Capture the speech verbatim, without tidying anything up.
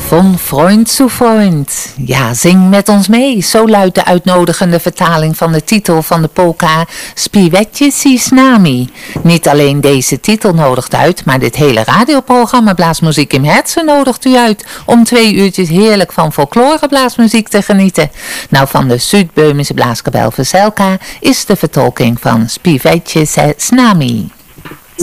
Von Freund zu Freund. Ja, zing met ons mee. Zo luidt de uitnodigende vertaling van de titel van de polka Śpiewajcie si z nami. Niet alleen deze titel nodigt uit, maar dit hele radioprogramma Blaasmuziek in Herzen nodigt u uit om twee uurtjes heerlijk van folkloreblaasmuziek te genieten. Nou, van de Zuid-Beumische blaaskapel Veselka is de vertolking van Śpiewajcie si z nami.